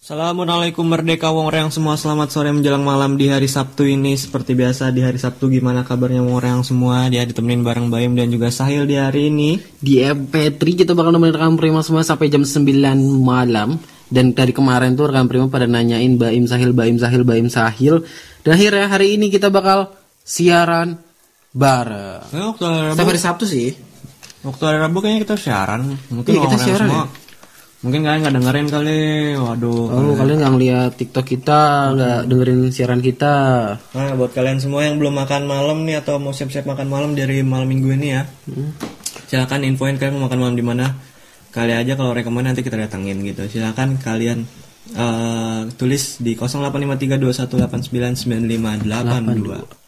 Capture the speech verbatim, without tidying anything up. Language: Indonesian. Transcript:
Assalamualaikum Merdeka Wong Reang semua, selamat sore menjelang malam di hari Sabtu ini. Seperti biasa di hari Sabtu, gimana kabarnya Wong Reang semua? Dia ditemenin bareng Baim dan juga Sahil di hari ini. Di M P tiga kita bakal nemenin rekan Prima semua sampai jam sembilan malam. Dan dari kemarin tuh rekan Prima pada nanyain Baim Sahil, Baim Sahil, Baim Sahil. Dan akhirnya hari ini kita bakal siaran bareng. Eh, waktu hari Rabu, Sampai hari Sabtu sih. waktu hari Rabu kayaknya kita siaran. Mungkin Iya, Wong kita Reang siaran semua. ya? Mungkin kalian nggak dengerin kali. Waduh. Oh, kalian nggak ngeliat TikTok kita, nggak dengerin siaran kita. Nah, buat kalian semua yang belum makan malam nih atau mau siap-siap makan malam dari malam minggu ini ya, Hmm. silakan infoin kalian mau makan malam di mana. Kali aja kalau rekomen nanti kita datangin gitu. Silakan kalian uh, tulis di nol delapan lima tiga dua satu delapan sembilan sembilan lima delapan dua.